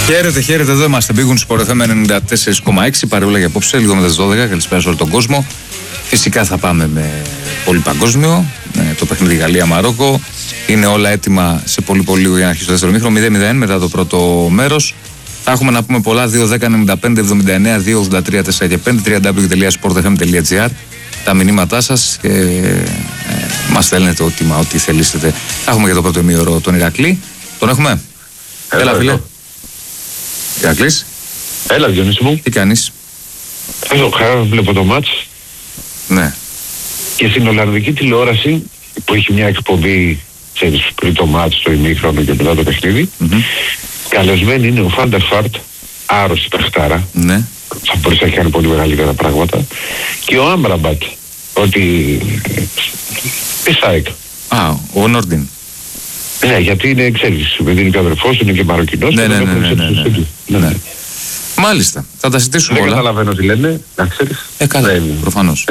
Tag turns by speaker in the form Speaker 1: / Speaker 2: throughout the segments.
Speaker 1: Χαίρετε, εδώ είμαστε. Μπήγουν Sport FM 94,6. Παρεούλα για απόψε, λίγο μετά τις 12. Καλησπέρα σε όλο τον κόσμο. Φυσικά θα πάμε με πολύ παγκόσμιο. Το παιχνίδι Γαλλία-Μαρόκο. Είναι όλα έτοιμα σε πολύ λίγο για να αρχίσει το δεύτερο μήχρονο. 0-0 μετά το πρώτο μέρος. Θα έχουμε να πούμε πολλά. 2-10-95-79-2-83-4 και 5. www.sportfm.gr. Τα μηνύματά σας και μας στέλνετε ό,τι θελήσετε. Θα έχουμε για το πρώτο ημίωρο τον Ηρακλή. Τον έχουμε. Έλα, φίλε. Ηρακλής.
Speaker 2: Έλα, Διονύση μου.
Speaker 1: Τι κάνεις?
Speaker 2: Έχω χαρά, βλέπω το μάτς.
Speaker 1: Ναι.
Speaker 2: Και στην Ολλανδική τηλεόραση που έχει μια εκπομπή, ξέρεις, πριν το μάτς, το ημίχρονο και μετά το παιχνίδι, καλεσμένη είναι ο Φάντερ Φάρτ, άρρωστη παιχτάρα.
Speaker 1: Ναι.
Speaker 2: Θα μπορούσε να κάνει πολύ μεγαλύτερα πράγματα. Και ο Άμραμπατ, ότι Ισάικ.
Speaker 1: Ο Νόρντιν.
Speaker 2: Ναι, γιατί είναι, ξέρεις, επειδή είναι και αδερφός, είναι και Μαροκινός.
Speaker 1: Ναι. Μάλιστα, θα τα συζητήσουμε όλα.
Speaker 2: Δεν καταλαβαίνω τι λένε, να ξέρεις.
Speaker 1: Καλά, προφανώς.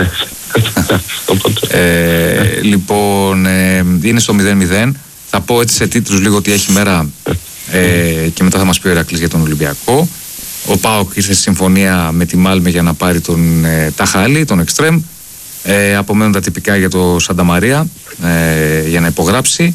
Speaker 1: Λοιπόν, είναι στο 0-0. Θα πω έτσι σε τίτλους λίγο ότι έχει μέρα και μετά θα μας πει ο Ηρακλής για τον Ολυμπιακό. Ο ΠΑΟΚ ήρθε στη συμφωνία με τη Μάλμε για να πάρει τον Ταχάλη, τον Εκστρέμ. Απομένουν τα τυπικά για το Σάντα Μαρία για να υπογράψει.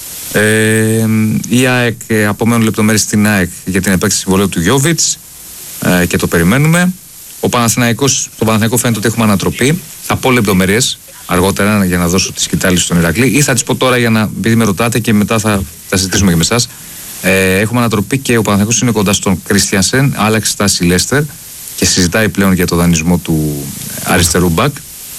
Speaker 1: Η ΑΕΚ, απομένουν λεπτομέρειες στην ΑΕΚ για την επέκταση συμβολαίου του Γιόβιτς και το περιμένουμε. Το Παναθηναϊκό φαίνεται ότι έχουμε ανατροπή. Θα πω λεπτομέρειες αργότερα για να δώσω τη σκητάλη στον Ηρακλή, ή θα τις πω τώρα για να, επειδή με ρωτάτε και μετά θα συζητήσουμε και με εσάς. Έχουμε ανατροπή και ο Παναθηναϊκός είναι κοντά στον Κρίστιανσεν, άλλαξε στάση Λέστερ και συζητάει πλέον για το δανεισμό του αριστερού μπακ.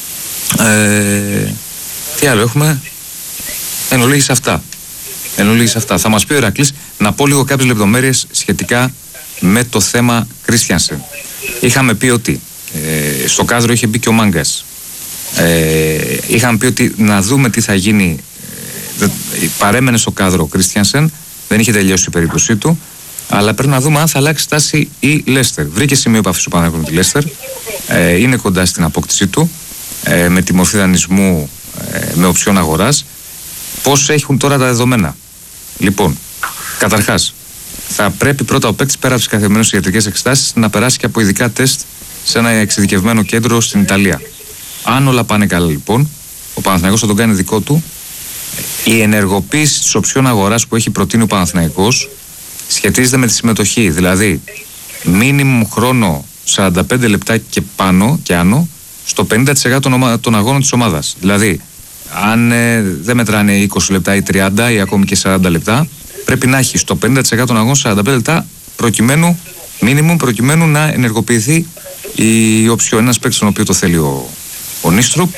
Speaker 1: Τι άλλο έχουμε? Εν ολίγης αυτά. Θα μας πει ο Ηρακλής. Να πω λίγο κάποιες λεπτομέρειες σχετικά με το θέμα Κρίστιανσεν. Είχαμε πει ότι στο κάδρο είχε μπει και ο Μάγκας. Είχαμε πει ότι να δούμε τι θα γίνει. Παρέμενε στο κάδρο ο Κρίστιανσεν, δεν είχε τελειώσει η περίπτωσή του, αλλά πρέπει να δούμε αν θα αλλάξει στάση η Λέστερ. Βρήκε σημείο επαφής ο Παναθηναϊκός με τη Λέστερ, είναι κοντά στην απόκτησή του, με τη μορφή δανεισμού με οψιόν αγοράς. Πώς έχουν τώρα τα δεδομένα? Λοιπόν, καταρχάς, θα πρέπει πρώτα ο παίκτης πέρα από τις καθημερινές ιατρικές εξετάσεις να περάσει και από ειδικά τεστ σε ένα εξειδικευμένο κέντρο στην Ιταλία. Αν όλα πάνε καλά, λοιπόν, ο Παναθηναϊκός θα τον κάνει δικό του. Η ενεργοποίηση της οψιόν αγοράς που έχει προτείνει ο Παναθηναϊκός σχετίζεται με τη συμμετοχή. Δηλαδή, μίνιμουμ χρόνο 45 λεπτά και πάνω και άνω στο 50% των αγώνων της ομάδας. Δηλαδή, αν δεν μετράνε 20 λεπτά ή 30 ή ακόμη και 40 λεπτά, πρέπει να έχει στο 50% των αγώνων 45 λεπτά προκειμένου να ενεργοποιηθεί η οψιόν. Ένας παίκτης τον οποίο το θέλει ο Νίστρουπ.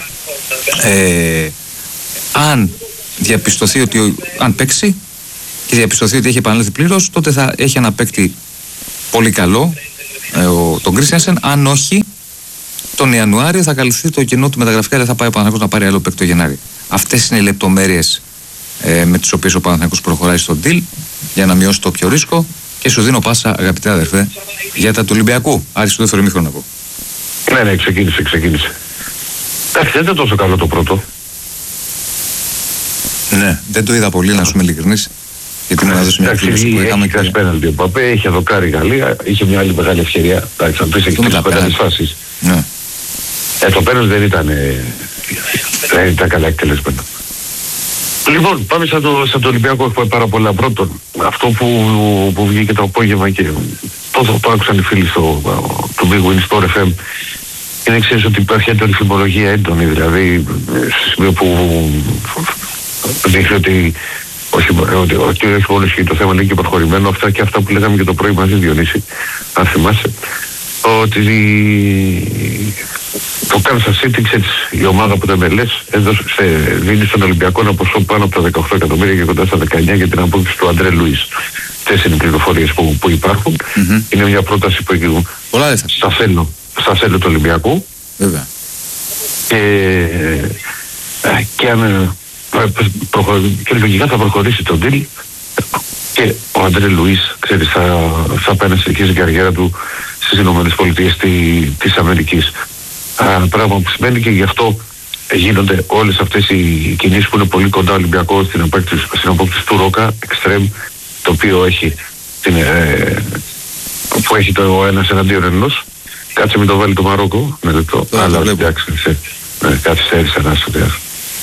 Speaker 1: Αν διαπιστωθεί ότι αν παίξει και διαπιστωθεί ότι έχει επανέλθει πλήρως, τότε θα έχει ένα παίκτη πολύ καλό, τον Κρίστιανσεν. Αν όχι, τον Ιανουάριο θα καλυφθεί το κενό του μεταγραφικά, δεν θα πάει ο Παναθηναϊκός να πάρει άλλο παίκτη το Γενάρη. Αυτές είναι οι λεπτομέρειες με τις οποίες ο Παναθηναϊκός προχωράει στον deal για να μειώσει το πιο ρίσκο. Και σου δίνω πάσα, αγαπητέ αδερφέ, για τα του Ολυμπιακού. Άρχισε το δεύτερο ημίχρονο να πω.
Speaker 2: Ναι, ξεκίνησε. Εντάξει, δεν ήταν τόσο καλό το πρώτο.
Speaker 1: Ναι, δεν το είδα πολύ, να σου είμαι ειλικρινής. Γιατί να δώσει μια εκκλήση που είχαμε και...
Speaker 2: πέναλτι ο Παπέ, είχε δοκάρει η Γαλλία, είχε μια άλλη μεγάλη ευκαιρία. Εντάξει, θα πεις εκεί τις πέναλτις φάσεις.
Speaker 1: Ναι.
Speaker 2: Το πέναλτι δεν ήταν καλά εκτελεσμένο. Λοιπόν, πάμε σαν το Ολυμπιακό, έχουμε πάρα πολλά. Πρώτον, αυτό που βγήκε το απόγευμα και το άκουσαν οι φίλοι του Big Win Sport FM, είναι, ξέρεις, ότι υπάρχει έντονη φημολογία έντονη, δηλαδή σε σημείο που δείχνει ότι όχι μόνο και το θέμα είναι και προχωρημένο, αυτά και αυτά που λέγαμε και το πρωί μαζί, Διονύση, αν θυμάσαι, ότι το Kansas City, ξέρεις, η ομάδα που δεν λες, δίνει στον Ολυμπιακό ένα ποσό πάνω από τα 18 εκατομμύρια και κοντά στα 19 για την απόκτηση του Αντρέ Λουίς. Αυτές είναι οι πληροφορίες που υπάρχουν. Είναι μια πρόταση που έχει στα θέλω του Ολυμπιακού.
Speaker 1: Βέβαια.
Speaker 2: Και λογικά θα προχωρήσει το deal και ο Αντρέ Λουίς, ξέρεις, θα πάει να συνεχίσει την καριέρα του στις Ηνωμένες Πολιτείες της Αμερικής. Πράγμα που σημαίνει και γι' αυτό γίνονται όλες αυτές οι κινήσεις που είναι πολύ κοντά ο Ολυμπιακός στην απόκτηση του Ρόκα, Extreme, το οποίο έχει που έχει το ένας εναντίον ενός. Κάτσε μην το βάλει το Μαρόκο με λεπτό. Αλλά εντάξει, καθυστέρησε ένα στο τέλος.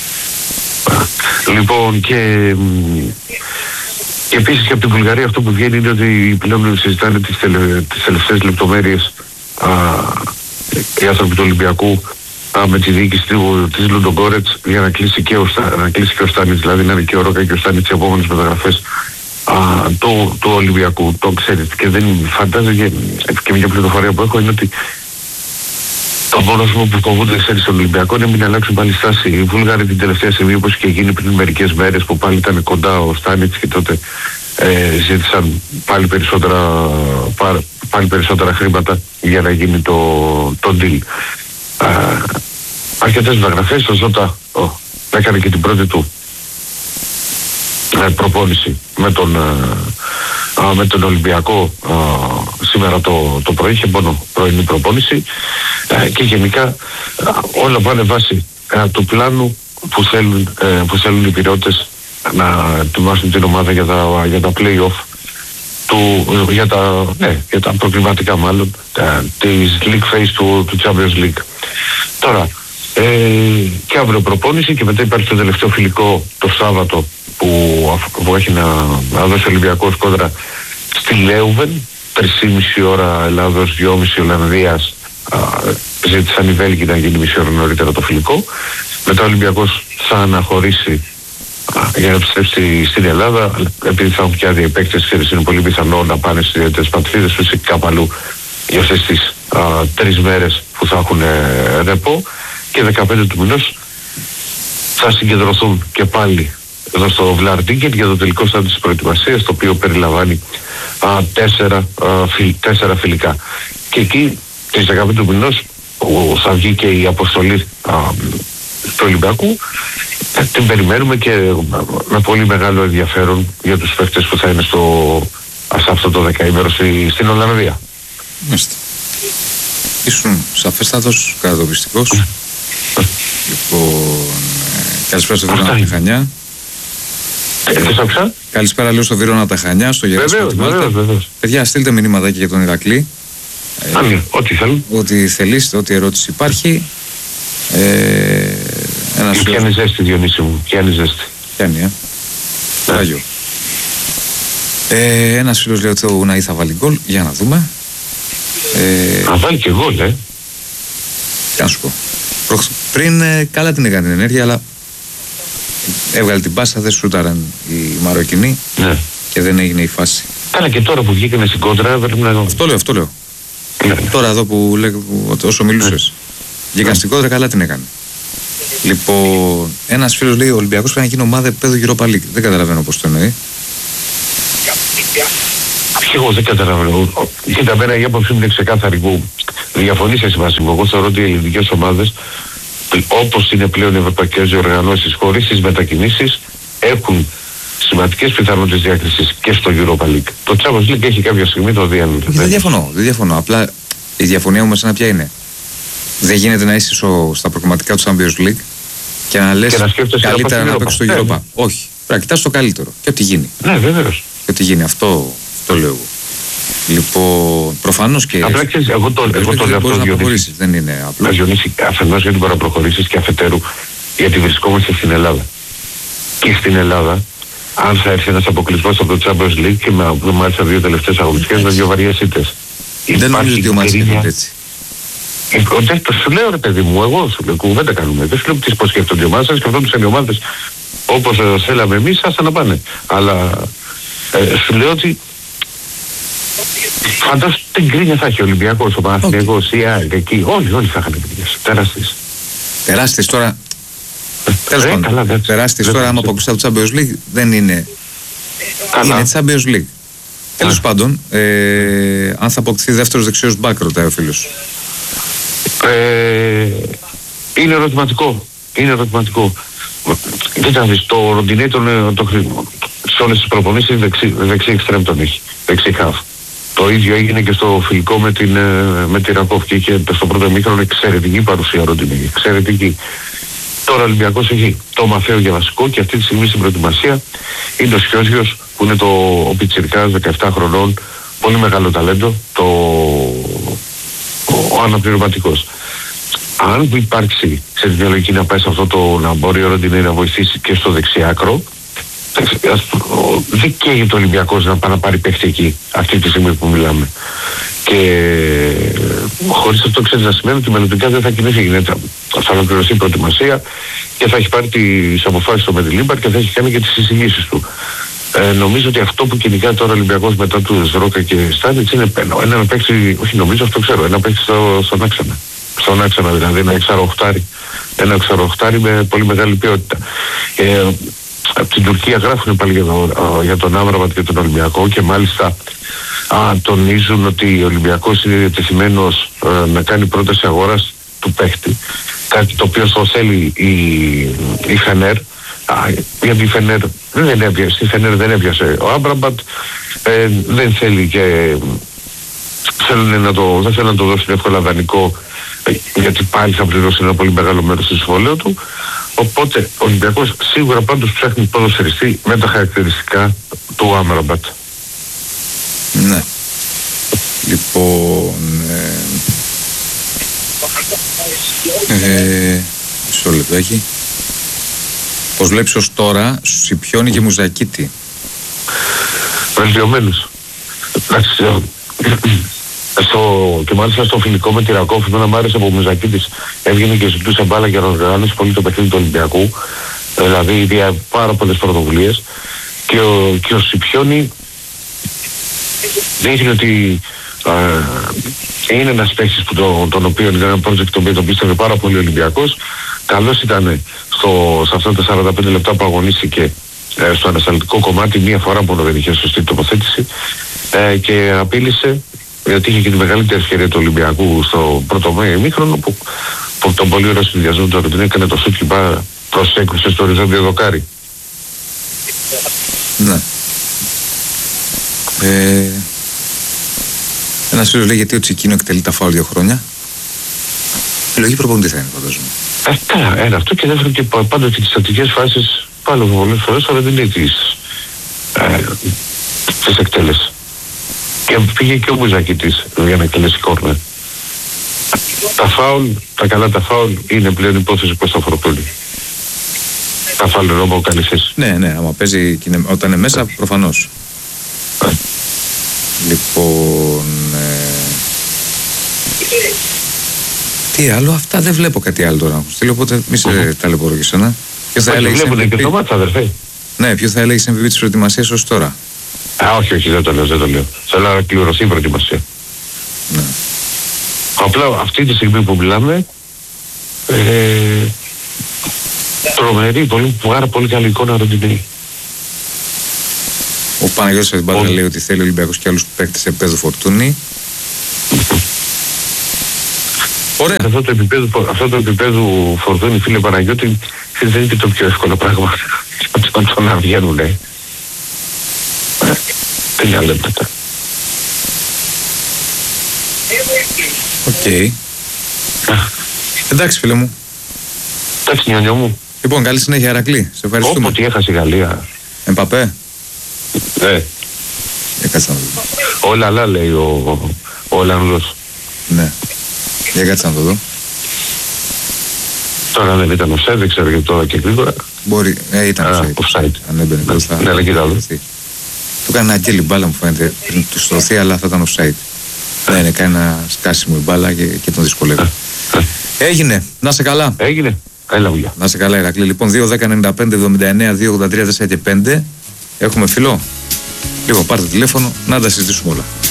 Speaker 2: Λοιπόν, και επίσης και από την Βουλγαρία αυτό που βγαίνει είναι ότι πλέον συζητάνε τις τελευταίες λεπτομέρειες οι άνθρωποι του Ολυμπιακού με τη διοίκηση της Λουντογκόρετς για να κλείσει και ο Στάνιτς, δηλαδή να είναι και ο Ρόκα και ο Στάνιτς οι επόμενες μεταγραφές του Ολυμπιακού. Το ξέρετε και δεν φαντάζομαι και μια πληροφορία που έχω είναι ότι το μόνο που φοβούνται στον Ολυμπιακό είναι μην αλλάξουν πάλι στάση. Οι Βούλγαροι την τελευταία στιγμή, όπως και γίνει πριν μερικές μέρες που πάλι ήταν κοντά ο Στάνιτς και τότε ζήτησαν πάλι περισσότερα χρήματα για να γίνει το deal. Αρκετές μεταγραφές, ο Ζώτα έκανε και την πρώτη του προπόνηση με τον Ολυμπιακό σήμερα το πρωί, είχε μόνο πρωινή προπόνηση και γενικά όλα πάνε βάσει του πλάνου που θέλουν οι πυραιώτες να ετοιμάσουν την ομάδα για τα play-off για τα προκληματικά μάλλον της League Phase του Champions League. Τώρα και αύριο προπόνηση και μετά υπάρχει το τελευταίο φιλικό το Σάββατο που έχει να δώσει ο Ολυμπιακός κόντρα στη Λέουβεν, 3,5 ώρα Ελλάδος, 2,5 Ολλανδίας. Ζήτησαν οι Βέλγοι να γίνει μισή ώρα νωρίτερα το φιλικό. Μετά ο Ολυμπιακός θα αναχωρήσει για να επιστρέψει στην Ελλάδα, επειδή θα έχουν και άδεια οι παίκτες, είναι πολύ πιθανό να πάνε στις ιδιαίτερες πατρίδες τους ή κάπου αλλού για αυτές τις 3 μέρες που θα έχουν ρεπό, και 15 του μηνός θα συγκεντρωθούν και πάλι εδώ στο Βλαρντίγκεν για το τελικό στάδιο της προετοιμασίας, το οποίο περιλαμβάνει 4 φιλικά. Και εκεί τις 15 του μηνός θα βγει και η αποστολή του Ολυμπιακού. Την περιμένουμε και με πολύ μεγάλο ενδιαφέρον για τους παίκτες που θα είναι σε αυτό το δεκαήμερο στην Ολλανδία.
Speaker 1: Μάλιστα. Ήσουν σαφέστατος, κατατοπιστικός. Λοιπόν, καλησπέρα στο Βίρονα τα Χανιά. Καλησπέρα λέω στο Βίρονα τα Χανιά, στο Γεράσιμο.
Speaker 2: Βεβαίως.
Speaker 1: Παιδιά, στείλτε μηνύματα και για τον Ηρακλή.
Speaker 2: Ό,τι θέλουν.
Speaker 1: Ό,τι θελήσετε, ό,τι ερώτηση υπάρχει.
Speaker 2: Πιάνει ζέστη, Διονύση μου, πιάνει ζέστη.
Speaker 1: Πιάνει, Άγιο. Ένας φίλος λέει ότι ο Ουναή θα βάλει γκολ, για να δούμε.
Speaker 2: Θα βάλει και γκολ,
Speaker 1: Τι να σου πω. Πριν καλά την έκανε την ενέργεια, αλλά έβγαλε την πάσα, δεν σούταραν οι Μαροκινοί και δεν έγινε η φάση.
Speaker 2: Καλά, και τώρα που βγήκανε στην κόντρα, πρέπει να...
Speaker 1: Αυτό λέω. Τώρα εδώ που όσο μιλούσες, βγήκαν στην κόντρα, καλά την έκανε. Λοιπόν, ένας φίλος λέει ο Ολυμπιακός πρέπει να γίνει ομάδα επίπεδου Europa League. Δεν καταλαβαίνω πώς το εννοεί.
Speaker 2: Εγώ δεν καταλαβαίνω. Κοίτα, μένα η άποψή μου είναι ξεκάθαρη που διαφωνείς εσύ μαζί μου. Εγώ θεωρώ ότι οι ελληνικές ομάδες, όπως είναι πλέον οι ευρωπαϊκές διοργανώσεις χωρίς τις μετακινήσεις, έχουν σημαντικές πιθανότητες διάκρισης και στο Europa League. Το Champions League έχει κάποια στιγμή το διάνυμα.
Speaker 1: Δεν διαφωνώ. Απλά η διαφωνία μου εσένα ποια είναι? Δεν γίνεται να είσαι στα προγραμματικά του Champions League και να λες καλύτερα να παίξεις στο Europa. Όχι. Πρέπει να κοιτάς το καλύτερο. Και ό,τι γίνει.
Speaker 2: Ναι, βεβαίως.
Speaker 1: Και ό,τι γίνει. Αυτό λέω εγώ. Λοιπόν, προφανώς και.
Speaker 2: Απλά ξέρεις, εγώ το λέω αυτό
Speaker 1: να προχωρήσεις. Δεν είναι απλό.
Speaker 2: Να Διονύση, αφενός γιατί μπορεί να προχωρήσεις και αφετέρου γιατί βρισκόμαστε στην Ελλάδα. Και στην Ελλάδα, αν θα έρθει ένας αποκλεισμός από το Champions League και μάλιστα 2 τελευταίες αγωνιστικές με 2 βαριές ήττες.
Speaker 1: Δεν νομίζω ότι ο Μάτς είναι έτσι.
Speaker 2: Το σου λέω ρε παιδί μου, εγώ σου λέω, κουβέντα κάνουμε. Δεν σου λέω τις πως σκέφτονται οι ομάδες, αν σκεφτόντουσαν οι ομάδες όπως θέλαμε εμείς, άστα να πάνε. Αλλά σου λέω ότι φαντάσου την κρίνια θα έχει ο Ολυμπιακός, ο Παναθηναϊκός, η ΑΕΚ εκεί, όλοι θα είχαν κρίνιες, τεράστιες.
Speaker 1: Τώρα, τέλος πάντων, τεράστιες τώρα, άμα αποκλειστεί από το Champions League, δεν είναι. Είναι Champions League. Τέλος πάντων, αν θα αποκτηθεί δεύτερος δεξιός μπακ, ρωτάει ο φίλος.
Speaker 2: Είναι ερωτηματικό. Κοίτα δεις, το Ροντινέ σε όλες τις προπονήσεις δεξί εξτρέμ τον έχει, δεξί χαφ. Το ίδιο έγινε και στο φιλικό με τη Ρακόφ και είχε στο πρώτο ημίχρονο εξαιρετική παρουσία Ροντινέ, εξαιρετική. Τώρα ο Ολυμπιακός έχει το Μαθαίο για βασικό και αυτή τη στιγμή στην προετοιμασία είναι ο Σιώζιος που είναι ο πιτσιρικάς 17 χρονών πολύ μεγάλο ταλέντο, ο αναπληρωματικός. Αν υπάρξει σε τη διαλογική να πάει σε αυτό το να μπορεί ο Ροντινέι να βοηθήσει και στο δεξιάκρο, δεν καίγει το Ολυμπιακός να πάει να πάρει παίχτη εκεί αυτή τη στιγμή που μιλάμε. Και χωρίς αυτό ξέρεις να σημαίνει ότι μελλοντικά δεν θα κινήσει, θα ολοκληρωθεί η προετοιμασία και θα έχει πάρει τις αποφάσεις στο Μεντιλίμπαρ και θα έχει κάνει και τις εισηγήσεις του. Νομίζω ότι αυτό που κυνηγάει τώρα ο Ολυμπιακός μετά του Ρόκα και Στάνιτς είναι ένα παίκτη, όχι νομίζω, αυτό ξέρω, ένα παίκτη στον άξονα. Στον άξονα δηλαδή, ένα εξαροχτάρι με πολύ μεγάλη ποιότητα. Από την Τουρκία γράφουν πάλι για τον Άμραμπατ και τον Ολυμπιακό και μάλιστα τονίζουν ότι ο Ολυμπιακός είναι διατεθειμένος να κάνει πρόταση αγοράς του παίχτη, κάτι το οποίο το θέλει η Φενέρ, γιατί η Φενέρ δεν έπιασε ο Άμραμπατ, δεν θέλει και δεν θέλουν να το δώσουν εύκολα δανεικό, γιατί πάλι θα πληρώσει ένα πολύ μεγάλο μέρος του συμβολέου του. Οπότε ο Ολυμπιακός σίγουρα πάντως ψάχνει ποδοσφαιριστή με τα χαρακτηριστικά του Άμραμπατ.
Speaker 1: Ναι. Λοιπόν, μισό λεπτάκι. Πώς βλέπεις ως τώρα Σιπιόνι και Μουζακίτη?
Speaker 2: Βελτιωμένους. Και μάλιστα στο φιλικό με τη Ρακόφ, εμένα μου άρεσε από ο Μουζακίτης, έβγαινε και ζητούσε μπάλα για να οργανώσει πολύ το παιχνίδι του Ολυμπιακού, δηλαδή για πάρα πολλές πρωτοβουλίες, και ο Σιπιόνι δείχνει ότι είναι ένας παίκτης τον οποίο είναι ένα project το οποίο τον πίστευε πάρα πολύ ο Ολυμπιακός. Καλός ήταν σε αυτά τα 45 λεπτά που αγωνίστηκε στο ανασταλτικό κομμάτι, μία φορά μόνο δεν είχε σωστή τοποθέτηση, και απείλησε, γιατί είχε και τη μεγαλύτερη ευκαιρία του Ολυμπιακού στο πρώτο ημίχρονο που τον πολύ ωραίο συνδυασμό του Ροντινέι έκανε το σούτ και προσέκρουσε στο οριζόντιο δοκάρι.
Speaker 1: Ναι. Ένας φίλος λέει γιατί ο Τσικίνο εκτελεί τα φάουλ 2 χρόνια. Λογική προπονητή θα είναι, φαντάζομαι.
Speaker 2: Καλά, αυτό και δεύτερον και πάντα και τις στατικές φάσεις πάλι πολλές φορές θα δεν είναι τις εκτέλεσης. Και πήγε και ο Μουζακίτης για να εκτελέσει κόρνερ. Τα καλά τα φάουλ είναι πλέον υπόθεση προς τα φορτώνει. Τα φάουλ είναι όπου κάνει θέση.
Speaker 1: Ναι, άμα παίζει όταν είναι μέσα, προφανώς. Λοιπόν, τι άλλο, αυτά δεν βλέπω κάτι άλλο τώρα. Στείλω, οπότε μη σε ταλαιπωρώ και σένα. Ποιο θα έλεγες
Speaker 2: MVP? Και το μάτσα, αδερφέ.
Speaker 1: Ναι, ποιο θα έλεγες MVP της προετοιμασίας ως τώρα?
Speaker 2: Όχι, δεν το λέω. Θέλω να κληρωθεί η προετοιμασία.
Speaker 1: Ναι.
Speaker 2: Απλά αυτή τη στιγμή που μιλάμε, τρομερή, πάρα πολύ καλή εικόνα Ροντινέι.
Speaker 1: Ο Παναγιώτης Αδιμπάλα λέει ότι θέλει ο Ολυμπιακός και άλλους παίκτες σε επίπεδο Φορτούνη. Ωραία.
Speaker 2: Αυτό το επίπεδο Φορτούνη, φίλε Παναγιώτη, δεν είναι και το πιο εύκολο πράγμα. Όταν να βγαίνουν, Τελειά λεπτά.
Speaker 1: Οκ. Εντάξει, φίλε μου.
Speaker 2: Εντάξει, νιόνιο μου.
Speaker 1: Λοιπόν, καλή συνέχεια, Ηρακλή. Σε ευχαριστούμε.
Speaker 2: Όποτε έχασε η Γαλλία.
Speaker 1: Εμπαπέ.
Speaker 2: Ναι.
Speaker 1: Κάτσε να το δω.
Speaker 2: Όλα άλλα λέει ο Ολλανδός.
Speaker 1: Ναι. Για κάτσε να το δω.
Speaker 2: Τώρα δεν ήταν offside, δεν ξέρω γιατί τώρα και γρήγορα.
Speaker 1: Μπορεί, ήταν
Speaker 2: offside.
Speaker 1: Αν έμπαινε
Speaker 2: Ναι,
Speaker 1: μπροστά.
Speaker 2: ναι, αλλά κοίτα εδώ.
Speaker 1: Του έκανε ένα γκέλι μπάλα, μου φαίνεται, πριν του στρωθεί, αλλά θα ήταν offside. Ναι, κάνει ένα σκάσιμο η μπάλα και τον δυσκολεύει. Έγινε. Να είσαι καλά.
Speaker 2: Έγινε. Έλα, βουλιά.
Speaker 1: Να είσαι καλά, Ηρακλή. Λοιπόν, 2-10-95-79-2-83-4 και 5. Έχουμε φιλό. Λοιπόν, πάρτε τηλέφωνο να τα συζητήσουμε όλα.